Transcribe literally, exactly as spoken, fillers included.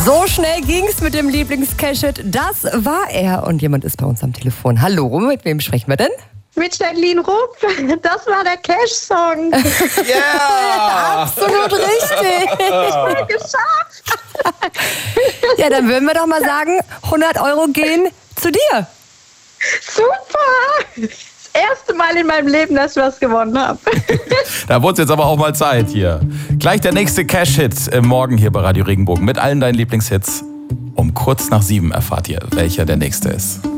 So schnell ging's mit dem Lieblings-Cash-Hit. Das war er. Und jemand ist bei uns am Telefon. Hallo, mit wem sprechen wir denn? Mit Jacqueline Rupp. Das war der Cash-Song. Ja! Yeah. Absolut richtig. Voll geschafft. Ja, dann würden wir doch mal sagen, hundert Euro gehen zu dir. Super. Das erste Mal in meinem Leben, dass ich was gewonnen habe. Da wurde es jetzt aber auch mal Zeit hier. Gleich der nächste Cash-Hit äh, morgen hier bei Radio Regenbogen mit allen deinen Lieblingshits. Um kurz nach sieben erfahrt ihr, welcher der nächste ist.